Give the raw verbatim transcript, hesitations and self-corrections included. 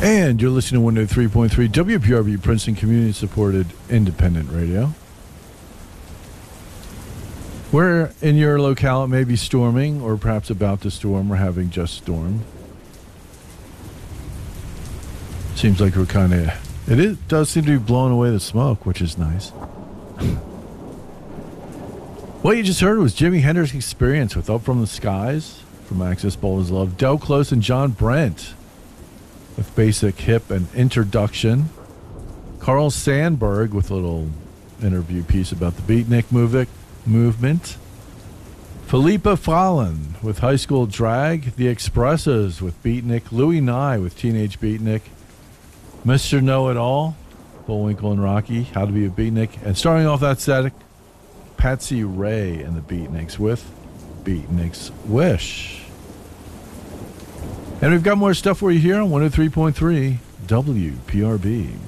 And you're listening to one oh three point three W P R B, Princeton Community-supported independent radio. Where in your locale it may be storming, or perhaps about to storm, or having just stormed. Seems like we're kind of... It is, does seem to be blowing away the smoke, which is nice. What you just heard was Jimi Hendrix Experience with Up From the Skies from Axis Bold as Love. Del Close and John Brent with Basic Hip and Introduction. Carl Sandburg with a little interview piece about the Beatnik movie, movement. Philippa Fallon with High School Drag. The Expressos with Beatnik. Louis Nye with Teenage Beatnik. Mister Know-It-All, Bullwinkle and Rocky, How to Be a Beatnik. And starting off that set, Patsy Ray and the Beatniks with Beatnik's Wish. And we've got more stuff for you here on one oh three point three W P R B.